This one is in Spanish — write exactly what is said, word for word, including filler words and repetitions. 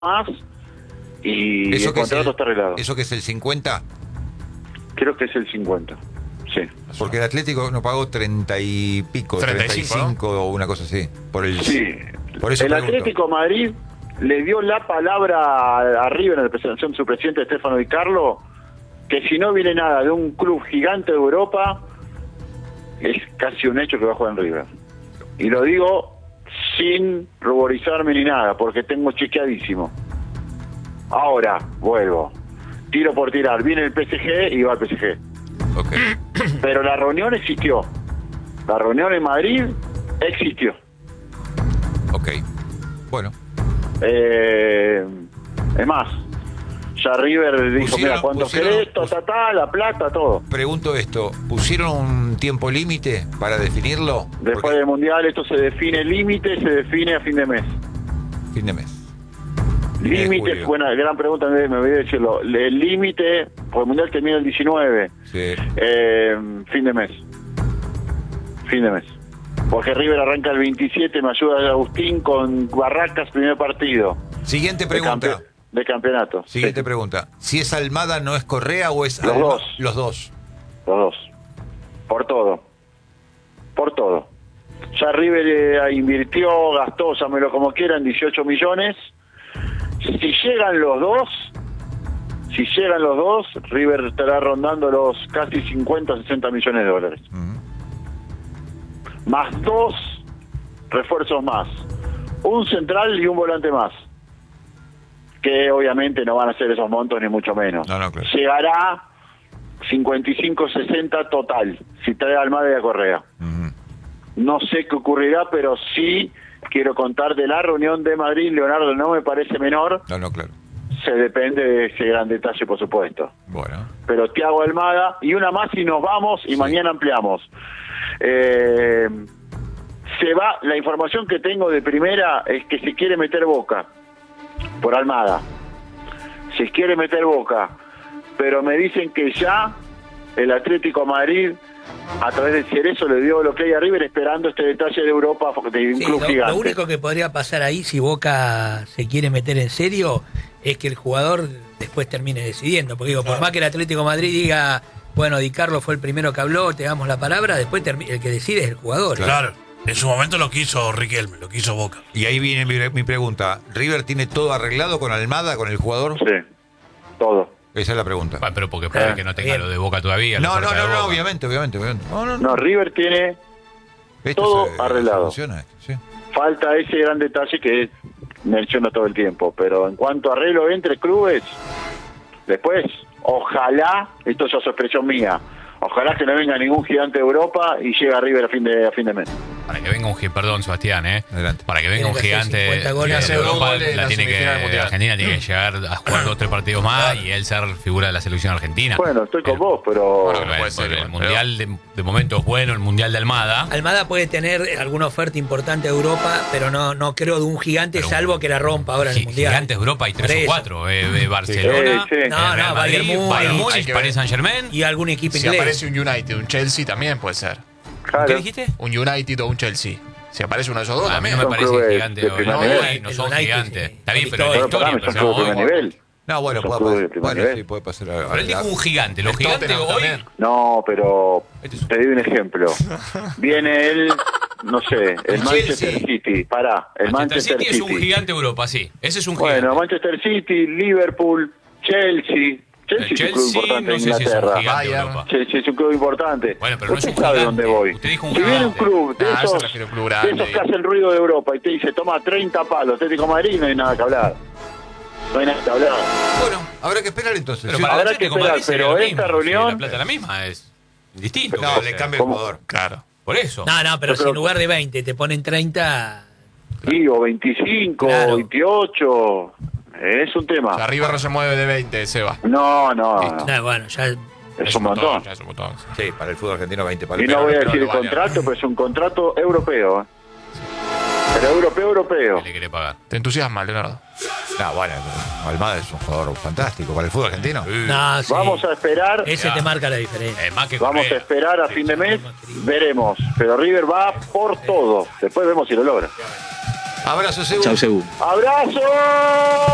más y ¿Eso el que es contrato el- está arreglado. ¿Eso que es el cincuenta? Creo que es el cincuenta. Sí. Porque el Atlético no pagó treinta y pico, treinta y treinta y cinco, cinco o una cosa así. Por el, Sí. por eso el pregunto. Atlético de Madrid le dio la palabra a River en la presentación de su presidente Stefano Di Carlo, que si no viene nada de un club gigante de Europa, es casi un hecho que va a jugar en River. Y lo digo sin ruborizarme ni nada, porque tengo chequeadísimo. Ahora, vuelvo. Tiro por tirar. Viene el P S G y va al P S G. Ok. Pero la reunión existió. La reunión en Madrid existió. Ok. Bueno. Eh, es más, ya River dijo, Pusieron- mira, cuando pusieron- querés, ta, pus- ta, ta, la plata, todo. Pregunto esto. ¿Pusieron un tiempo límite para definirlo? Después Porque- del Mundial esto se define límite, se define a fin de mes. Fin de mes. Límite, julio. buena, gran pregunta, me me olvidé decirlo. El límite, porque el Mundial termina el diecinueve, Sí. eh, fin de mes. Fin de mes. Porque River arranca el veintisiete, me ayuda Agustín con Barracas, primer partido. Siguiente De, pregunta. campe- de campeonato. Siguiente Sí, pregunta. ¿Si es Almada no es Correa o es Los Alma- dos. Los dos. los dos. Por todo. Por todo. Ya River eh, invirtió, gastó, llámelo como quieran, dieciocho millones. Si llegan los dos, si llegan los dos, River estará rondando los casi cincuenta, sesenta millones de dólares. Ujú. Más dos refuerzos más. Un central y un volante más. Que obviamente no van a ser esos montos ni mucho menos. No, no, claro. Llegará cincuenta y cinco, sesenta total, si trae a Almada y a Correa. Ujú. No sé qué ocurrirá, pero sí quiero contar de la reunión de Madrid. Leonardo, no me parece menor. No, no, claro. Se depende de ese gran detalle, por supuesto. Bueno. Pero Thiago Almada, y una más y nos vamos, y Sí. mañana ampliamos. Eh, se va, la información que tengo de primera es que se quiere meter Boca por Almada. Se quiere meter Boca, pero me dicen que ya el Atlético de Madrid, a través del Cerezo, le dio lo que hay a River esperando este detalle de Europa de un Sí, club lo, gigante. lo único que podría pasar ahí, si Boca se quiere meter en serio, es que el jugador después termine decidiendo. Porque digo, por más que el Atlético de Madrid diga, bueno, Di Carlo fue el primero que habló, te damos la palabra, después termi- el que decide es el jugador. Claro. En su momento lo quiso Riquelme, lo quiso Boca. Y ahí viene mi, mi pregunta. ¿River tiene todo arreglado con Almada, con el jugador? Sí, todo. Esa es la pregunta. Bueno, pero porque puede Eh, que no tenga bien. lo de Boca todavía. la No, no, oferta de no, no, Boca. obviamente, obviamente, obviamente. No, no, no. No, River tiene Esto todo se- arreglado. funciona esto, sí. falta ese gran detalle que menciono todo el tiempo, pero en cuanto a arreglo entre clubes, después, ojalá, esto ya es expresión mía, ojalá que no venga ningún gigante de Europa y llegue a River a fin de, a fin de mes. Para que venga un gi- perdón, Sebastián, ¿eh? Adelante. Para que venga Tiene un que hacer gigante cincuenta goles. de Hacer dos Europa, goles en la la tiene semifinal que, mundial. Argentina tiene que llegar a jugar dos o tres partidos más y él ser figura de la selección argentina. Bueno, estoy con Pero- vos, pero... Bueno, Bueno, puede ser porque el igual, mundial de, de momento es bueno, el mundial de Almada. Almada puede tener alguna oferta importante de Europa, pero no, no creo de un gigante, Pero- salvo que la rompa ahora en el Gi- Mundial. Gigantes de Europa hay tres Por o eso. cuatro. Eh, eh, Barcelona, Sí, sí. eh, No, Real no, Madrid, Bayern Múnich. Bayern Múnich, Hay que Paris ver. Saint Germain. Y algún equipo Si inglés. aparece un United, un Chelsea también puede ser. Claro. ¿Qué dijiste? Un United o un Chelsea. Si aparece uno de esos dos, A mí también. no me Son parece clubes gigante. de hoy. primer No, nivel. hoy no El son United, gigantes. sí. Está bien, Con pero la historia. Bueno, historia. para mí son pero clubes de hoy- primer nivel. No, bueno, Son puede clubes de pasar. primer Bueno, nivel. sí, puede pasar. Pero él dijo un gigante. Los El gigantes Tottenham hoy. también. No, pero Este es un- te doy un ejemplo. Viene el, no sé, el El Manchester Chelsea. City, pará, el Manchester Manchester, City es un City. gigante de Europa, sí. Ese es un gigante. Bueno, Manchester City, Liverpool, Chelsea. Chelsea, El es un club Chelsea importante no en sé si es un Inglaterra. gigante de Bayern. Europa. Chelsea es un club importante. Bueno, pero no Usted es un sabe gigante. dónde voy. Usted dijo un si viene un gigante. club de Ah, yo esos, prefiero un club de grande. esos que hacen el ruido de Europa y te dice, toma treinta palos, Atlético de Madrid, no hay nada que hablar. No hay nada que hablar. Bueno, habrá que esperar entonces. Pero Sí. para el Habrá que Atlético de Madrid esperar, sería pero lo esta mismo. reunión- Si la plata es la misma, es distinto. No, O le sea, cambia el ¿cómo? jugador. Claro. Por eso. No, no, pero Yo si creo en lugar de veinte te ponen treinta, Y o veinticinco, Claro. veintiocho, es un tema. Arriba no se mueve de veinte, Seba. No, no, Listo. no. nah, bueno, ya Es un montón. Ya es un montón. Sí, para el fútbol argentino veinte palos. Y no voy a Pero decir el vale. contrato, pero es un contrato europeo. ¿eh? Pero europeo, europeo. ¿Qué le quiere pagar? Te entusiasma, Leonardo. No, bueno, Almada es un jugador fantástico para el fútbol argentino. no, sí. Vamos a esperar, Ese Ya. te marca la diferencia. Eh, más que vamos a Correa. esperar a fin de mes, veremos. Pero River va por todo. Después vemos si lo logra. Abrazo, seguro. ¡Abrazo!